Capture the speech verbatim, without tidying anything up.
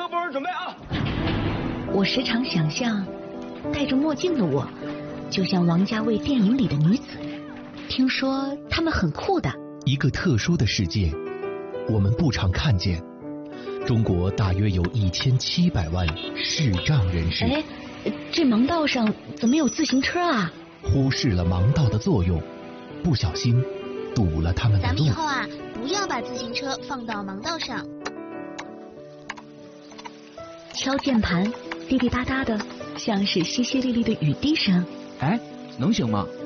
所有人准备啊！ 我时常想象，戴着墨镜的我，就像王家卫电影里的女子。听说她们很酷的。 一个特殊的世界，我们不常看见。中国大约有一千七百万视障人士。 哎，这盲道上怎么有自行车啊？ 忽视了盲道的作用，不小心堵了他们的路。 咱们以后啊，不要把自行车放到盲道上。 敲键盘，滴滴答答的，像是淅淅沥沥的雨滴声。 哎，能行吗？